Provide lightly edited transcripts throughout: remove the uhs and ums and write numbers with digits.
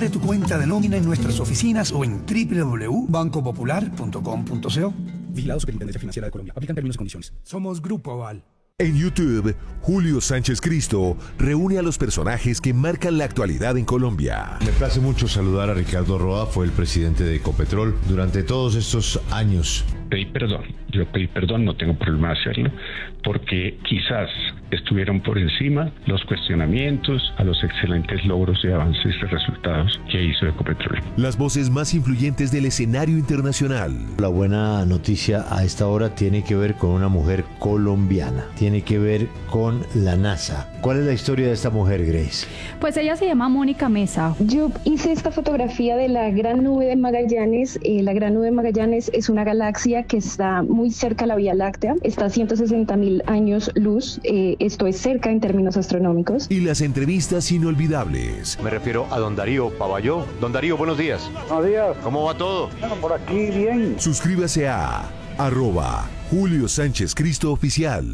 Abre tu cuenta de nómina en nuestras oficinas o en www.bancopopular.com.co. Vigilado Superintendencia Financiera de Colombia. Aplican términos y condiciones. Somos Grupo Aval. En YouTube, Julio Sánchez Cristo reúne a los personajes que marcan la actualidad en Colombia. Me place mucho saludar a Ricardo Roa, fue el presidente de Ecopetrol durante todos estos años. Yo pedí perdón, no tengo problema de hacerlo, porque quizás estuvieron por encima los cuestionamientos a los excelentes logros y avances y resultados que hizo Ecopetrol. Las voces más influyentes del escenario internacional. La buena noticia a esta hora tiene que ver con una mujer colombiana, tiene que ver con la NASA. ¿Cuál es la historia de esta mujer, Grace? Pues ella se llama Mónica Mesa. Yo hice esta fotografía de la Gran Nube de Magallanes. La Gran Nube de Magallanes es una galaxia que está muy cerca a la Vía Láctea, está a 160.000 años luz, esto es cerca en términos astronómicos. Y las entrevistas inolvidables. Me refiero a don Darío Pavalló. Don Darío, buenos días. Buenos días. ¿Cómo va todo? Bueno, por aquí bien. Suscríbase a @Julio Sánchez Cristo Oficial.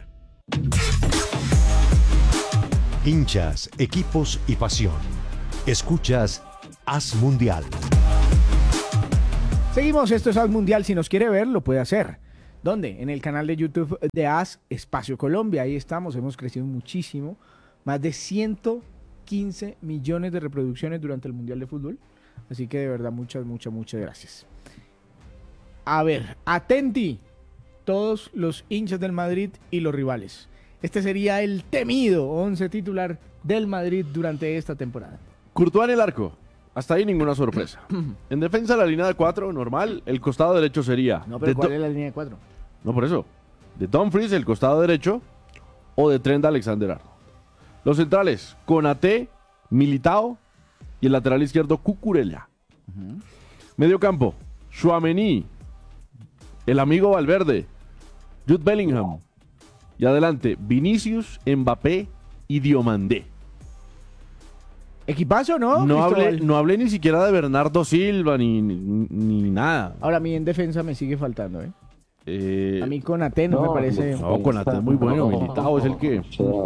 Hinchas, equipos y pasión. Escuchas Haz Mundial. Seguimos, esto es Haz Mundial. Si nos quiere ver, lo puede hacer. ¿Dónde? En el canal de YouTube de Haz Espacio Colombia. Ahí estamos, hemos crecido muchísimo. Más de 115 millones de reproducciones durante el Mundial de Fútbol. Así que de verdad, muchas gracias. A ver, atenti, todos los hinchas del Madrid y los rivales. Este sería el temido 11 titular del Madrid durante esta temporada. Courtois en el arco. Hasta ahí ninguna sorpresa. En defensa, la línea de 4, normal. El costado derecho sería... No, pero ¿cuál es la línea de 4? No, por eso. De Dumfries, el costado derecho, o de Trent Alexander-Arnold. Los centrales, Konaté, Militao y el lateral izquierdo, Cucurella. Medio campo, Tchouaméni, el amigo Valverde, Jude Bellingham. Y adelante, Vinicius, Mbappé y Diomandé. ¿Equipazo, no? No hablé ni siquiera de Bernardo Silva ni nada. Ahora, a mí en defensa me sigue faltando, a mí Konaté no me parece... No, Konaté es muy bueno. Militao es el que...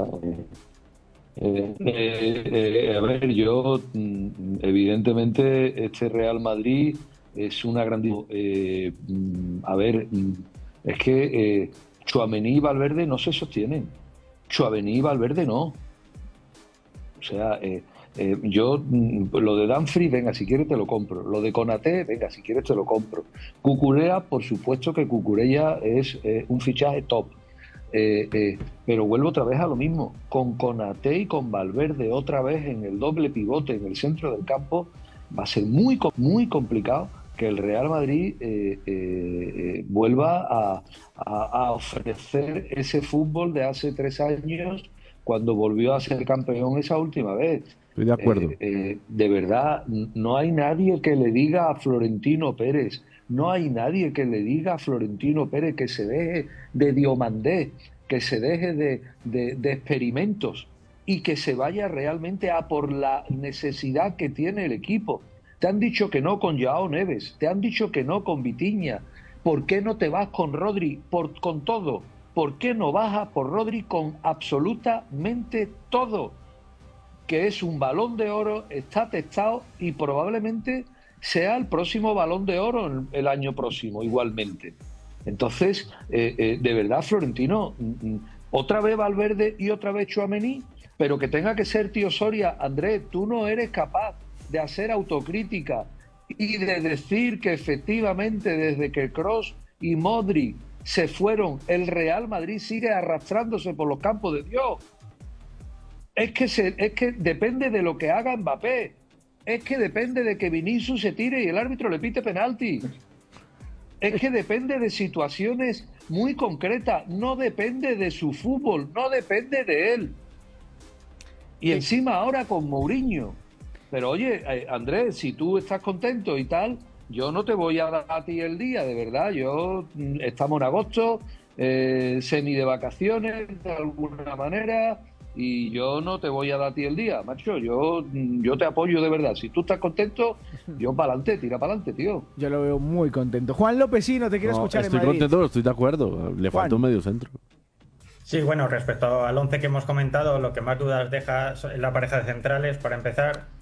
A ver, yo evidentemente este Real Madrid es una gran... a ver, es que Tchouaméni y Valverde no se sostienen. Tchouaméni y Valverde no. O sea, yo lo de Dumfries, venga, si quieres te lo compro. Lo de Konaté, venga, si quieres te lo compro. Cucurella, por supuesto que Cucurella es un fichaje top. Pero vuelvo otra vez a lo mismo. Con Konaté y con Valverde otra vez en el doble pivote en el centro del campo, va a ser muy complicado que el Real Madrid vuelva a ofrecer ese fútbol de hace 3 años cuando volvió a ser campeón esa última vez. Estoy de acuerdo. De verdad, no hay nadie que le diga a Florentino Pérez, no hay nadie que le diga a Florentino Pérez que se deje de Diomandé, que se deje de experimentos y que se vaya realmente a por la necesidad que tiene el equipo. Te han dicho que no con Joao Neves, te han dicho que no con Vitinha. ¿Por qué no te vas con Rodri con todo? ¿Por qué no bajas por Rodri con absolutamente todo? Que es un Balón de Oro, está testado y probablemente sea el próximo Balón de Oro el año próximo, igualmente. Entonces, de verdad, Florentino, otra vez Valverde y otra vez Tchouaméni, pero que tenga que ser tío Soria. Andrés, tú no eres capaz de hacer autocrítica y de decir que efectivamente desde que Kroos y Modric se fueron, el Real Madrid sigue arrastrándose por los campos de Dios. Es que depende de lo que haga Mbappé. Es que depende de que Vinicius se tire y el árbitro le pite penalti. Es que depende de situaciones muy concretas. No depende de su fútbol, no depende de él. Y encima ahora con Mourinho. Pero oye, Andrés, si tú estás contento y tal, yo no te voy a dar a ti el día, de verdad. Estamos en agosto, semi de vacaciones de alguna manera, y yo no te voy a dar a ti el día, macho. Yo te apoyo de verdad. Si tú estás contento, yo para adelante, tira para adelante, tío. Yo lo veo muy contento. Juan Lópezino, te quiero escuchar en Madrid. Estoy contento, estoy de acuerdo. Le falta un medio centro. Sí, bueno, respecto al 11 que hemos comentado, lo que más dudas deja es la pareja de centrales. Para empezar,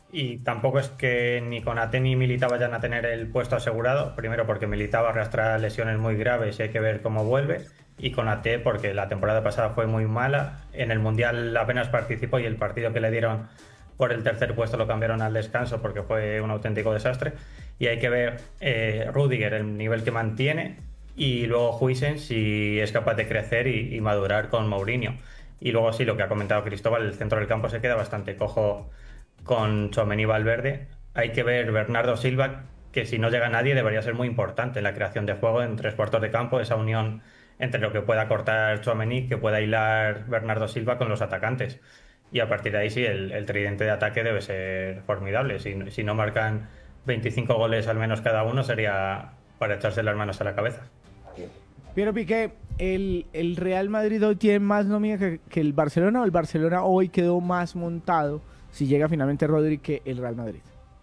y tampoco es que ni Konaté ni Militao vayan a tener el puesto asegurado. Primero porque Militao arrastra lesiones muy graves y hay que ver cómo vuelve. Y Konaté porque la temporada pasada fue muy mala. En el Mundial apenas participó y el partido que le dieron por el tercer puesto lo cambiaron al descanso porque fue un auténtico desastre. Y hay que ver Rüdiger, el nivel que mantiene, y luego Huijsen si es capaz de crecer y madurar con Mourinho. Y luego sí, lo que ha comentado Cristóbal, el centro del campo se queda bastante cojo con Tchouaméni y Valverde. Hay que ver Bernardo Silva, que si no llega nadie debería ser muy importante en la creación de juego en tres cuartos de campo, esa unión entre lo que pueda cortar Tchouaméni, que pueda hilar Bernardo Silva con los atacantes. Y a partir de ahí sí, el tridente de ataque debe ser formidable. Si no marcan 25 goles al menos cada uno, sería para echarse las manos a la cabeza. Piero Piqué, ¿el Real Madrid hoy tiene más nómina que el Barcelona, o el Barcelona hoy quedó más montado si llega finalmente Rodri que el Real Madrid?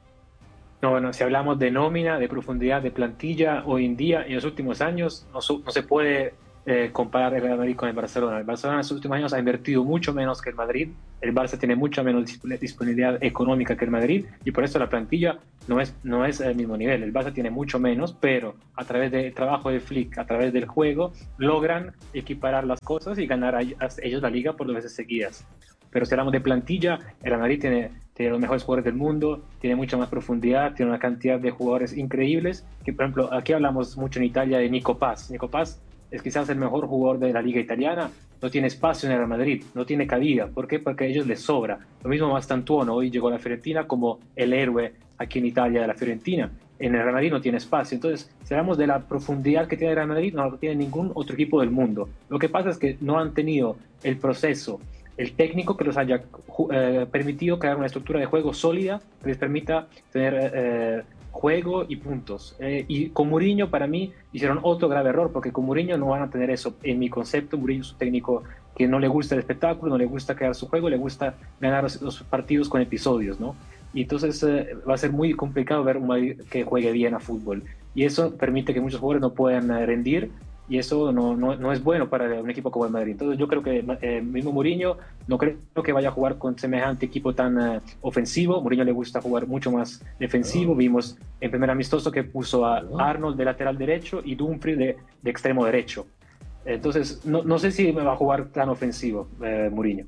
No, bueno, si hablamos de nómina, de profundidad de plantilla, hoy en día, en los últimos años, no se puede comparar el Real Madrid con el Barcelona. El Barcelona en los últimos años ha invertido mucho menos que el Madrid, el Barça tiene mucha menos disponibilidad económica que el Madrid, y por eso la plantilla no es el mismo nivel. El Barça tiene mucho menos, pero a través del trabajo de Flick, a través del juego, logran equiparar las cosas y ganar a ellos la liga por 2 veces seguidas. Pero si hablamos de plantilla, el Real Madrid tiene los mejores jugadores del mundo, tiene mucha más profundidad, tiene una cantidad de jugadores increíbles, que por ejemplo, aquí hablamos mucho en Italia de Nico Paz. Nico Paz es quizás el mejor jugador de la liga italiana, no tiene espacio en el Real Madrid, no tiene cabida. ¿Por qué? Porque a ellos les sobra. Lo mismo Mastantuono, hoy llegó a la Fiorentina como el héroe aquí en Italia de la Fiorentina. En el Real Madrid no tiene espacio. Entonces, si hablamos de la profundidad que tiene el Real Madrid, no lo tiene ningún otro equipo del mundo. Lo que pasa es que no han tenido el proceso, el técnico que los haya permitido crear una estructura de juego sólida que les permita tener juego y puntos. Y con Mourinho, para mí, hicieron otro grave error, porque con Mourinho no van a tener eso. En mi concepto, Mourinho es un técnico que no le gusta el espectáculo, no le gusta crear su juego, le gusta ganar los partidos con episodios, ¿no? Y entonces va a ser muy complicado ver un Madrid que juegue bien a fútbol. Y eso permite que muchos jugadores no puedan rendir, y eso no es bueno para un equipo como el Madrid. Entonces yo creo que mismo Mourinho no creo que vaya a jugar con semejante equipo tan ofensivo. Mourinho le gusta jugar mucho más defensivo. Vimos en primer amistoso que puso a Arnold de lateral derecho y Dumfries de extremo derecho. Entonces no sé si me va a jugar tan ofensivo Mourinho.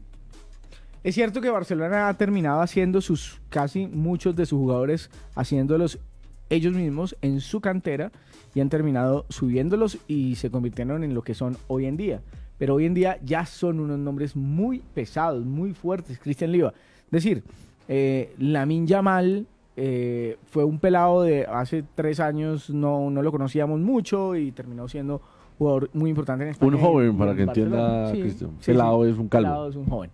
Es cierto que Barcelona ha terminado haciendo muchos de sus jugadores haciéndolos ellos mismos en su cantera, y han terminado subiéndolos y se convirtieron en lo que son hoy en día. Pero hoy en día ya son unos nombres muy pesados, muy fuertes. Cristian Liva. Es decir, Lamine Yamal fue un pelado de hace 3 años, no lo conocíamos mucho y terminó siendo jugador muy importante en España. Un joven, para que entienda, Cristian. Pelado es un calvo. Pelado es un joven.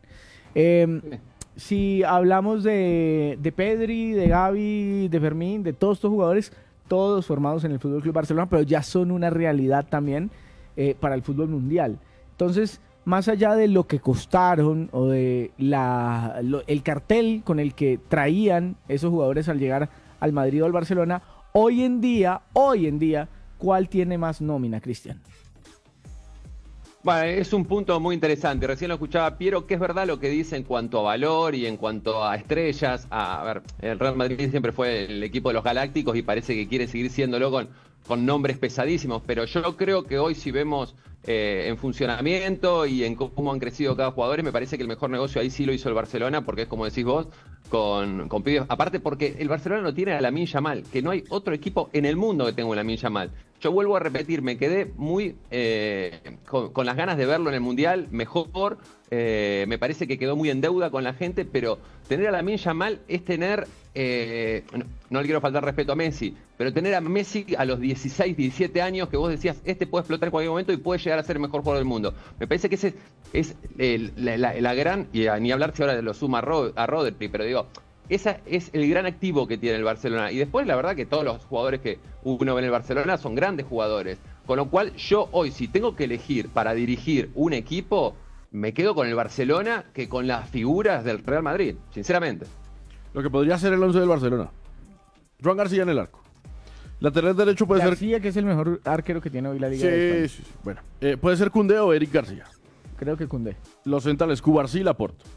Si hablamos de Pedri, de Gavi, de Fermín, de todos estos jugadores, todos formados en el FC Barcelona, pero ya son una realidad también para el fútbol mundial. Entonces, más allá de lo que costaron o de el cartel con el que traían esos jugadores al llegar al Madrid o al Barcelona, hoy en día, ¿cuál tiene más nómina, Cristian? Bueno, es un punto muy interesante. Recién lo escuchaba Piero, que es verdad lo que dice en cuanto a valor y en cuanto a estrellas. A ver, el Real Madrid siempre fue el equipo de los galácticos y parece que quiere seguir siéndolo con nombres pesadísimos, pero yo creo que hoy si vemos en funcionamiento y en cómo han crecido cada jugador, me parece que el mejor negocio ahí sí lo hizo el Barcelona, porque es como decís vos, con pibes. Aparte porque el Barcelona no tiene a Lamine Yamal, que no hay otro equipo en el mundo que tenga un Lamine Yamal. Yo vuelvo a repetir, me quedé muy con las ganas de verlo en el Mundial, mejor. Me parece que quedó muy en deuda con la gente, pero tener a Lamine Yamal es tener, no le quiero faltar respeto a Messi, pero tener a Messi a los 16, 17 años, que vos decías, puede explotar en cualquier momento y puede llegar a ser el mejor jugador del mundo. Me parece que ese es la gran, y ni hablar si ahora lo suma a Rodri, pero digo, ese es el gran activo que tiene el Barcelona. Y después, la verdad que todos los jugadores que uno ve en el Barcelona son grandes jugadores. Con lo cual, yo hoy, si tengo que elegir para dirigir un equipo, me quedo con el Barcelona que con las figuras del Real Madrid, sinceramente. Lo que podría ser el 11 del Barcelona. Joan García en el arco. Lateral derecho puede ser... García, que es el mejor arquero que tiene hoy la Liga de España. Sí. Bueno, puede ser Koundé o Eric García. Creo que Koundé. Los centrales, Cubarsí y Laporte.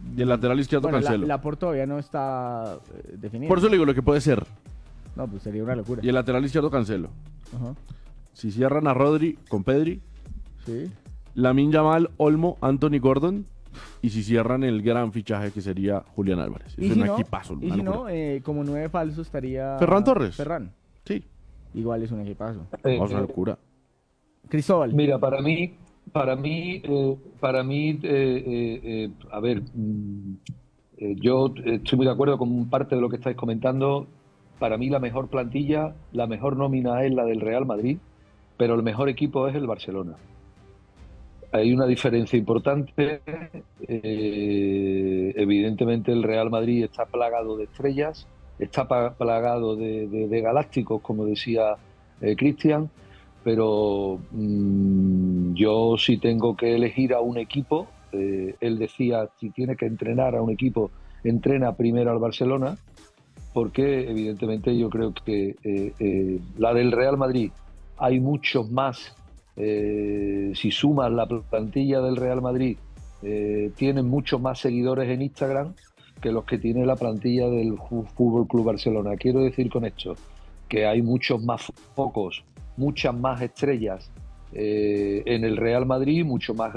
Y el lateral izquierdo Bueno, Cancelo. Laporte todavía no está definido. Por eso le digo lo que puede ser. No, pues sería una locura. Y el lateral izquierdo Cancelo. Ajá. Si cierran a Rodri con Pedri. Sí. Lamine Yamal, Olmo, Anthony Gordon. Y si cierran el gran fichaje que sería Julián Álvarez. ¿Y Es si un no? equipazo. Y una si no, locura. como 9 falso estaría... Ferran Torres. Ferran. Sí. Igual es un equipazo. Vamos, una locura. Cristóbal. Mira, a ver, yo estoy muy de acuerdo con parte de lo que estáis comentando. Para mí la mejor plantilla, la mejor nómina es la del Real Madrid, pero el mejor equipo es el Barcelona. Hay una diferencia importante. Evidentemente el Real Madrid está plagado de estrellas, está plagado de galácticos, como decía Cristian, pero yo si tengo que elegir a un equipo, él decía, si tiene que entrenar a un equipo, entrena primero al Barcelona, porque evidentemente yo creo que la del Real Madrid hay muchos más. Si sumas la plantilla del Real Madrid, tienen muchos más seguidores en Instagram que los que tiene la plantilla del Fútbol Club Barcelona. Quiero decir con esto que hay muchos más focos, muchas más estrellas en el Real Madrid, mucho más